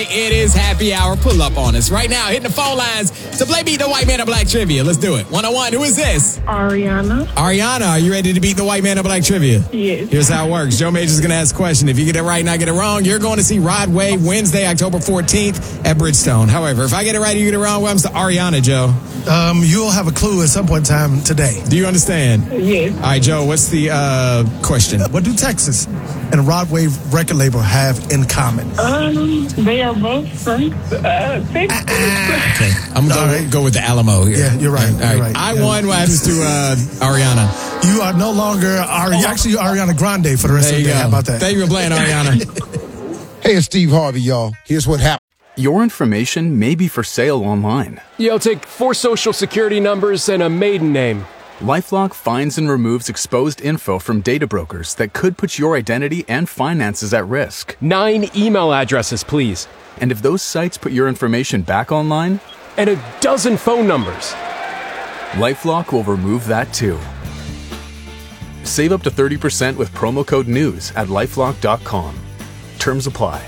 It is happy hour. Pull up on us right now. Hitting the phone lines to play Beat the White Man of Black Trivia. Let's do it. 101. Who is this? Ariana. Ariana, are you ready to beat the White Man of Black Trivia? Yes. Here's how it works. Joe Major's going to ask a question. If you get it right and I get it wrong, you're going to see Rod Wave Wednesday, October 14th at Bridgestone. However, if I get it right and you get it wrong, what happens to Ariana, Joe? You'll have a clue at some point in time today. Do you understand? Yes. All right, Joe, what's the question? What do Texas and Rod Wave record label have in common? They are both from Texas. Okay. I'm going to go with the Alamo here. Yeah, you're right. All right. You're right. I won. What happens to Ariana? You are no longer actually Ariana Grande for the rest There of you the day. go. How about that? Thank you for playing, Ariana. Hey, it's Steve Harvey, y'all. Here's what happened. Your information may be for sale online. You'll take 4 social security numbers and a maiden name. LifeLock finds and removes exposed info from data brokers that could put your identity and finances at risk. 9 email addresses, please. And if those sites put your information back online, And a dozen phone numbers. LifeLock will remove that too. Save up to 30% with promo code NEWS at lifelock.com. Terms apply.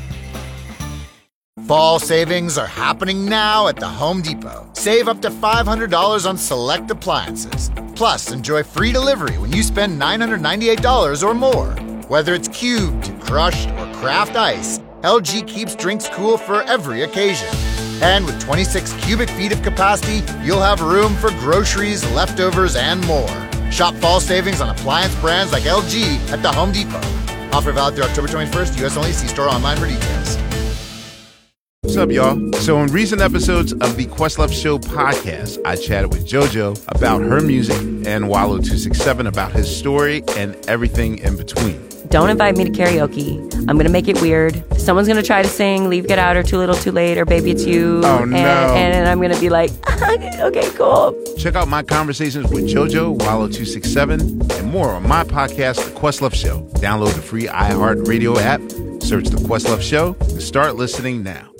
Fall savings are happening now at the Home Depot. Save up to $500 on select appliances. Plus, enjoy free delivery when you spend $998 or more. Whether it's cubed, crushed, or craft ice, LG keeps drinks cool for every occasion. And with 26 cubic feet of capacity, you'll have room for groceries, leftovers, and more. Shop fall savings on appliance brands like LG at the Home Depot. Offer valid through October 21st, U.S. only. See store online for details. What's up, y'all? So in recent episodes of the Questlove Show podcast, I chatted with JoJo about her music and Wallo267 about his story and everything in between. Don't invite me to karaoke. I'm going to make it weird. Someone's going to try to sing Leave, Get Out, or Too Little, Too Late, or Baby It's You. Oh, no. And I'm going to be like, okay, cool. Check out my conversations with JoJo, Wallo267, and more on my podcast, The Questlove Show. Download the free iHeartRadio app, search The Questlove Show, and start listening now.